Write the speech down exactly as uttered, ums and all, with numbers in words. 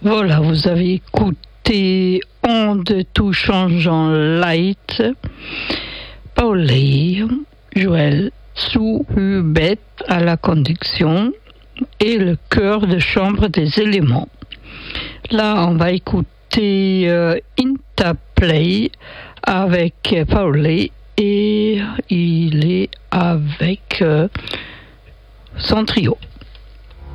Voilà, vous avez écouté Onde tout changeant light, Pauli, Joël sous Hubert à la conduction et le chœur de chambre des éléments. Là, on va écouter euh, Interplay avec Pauli et il est avec euh, son trio.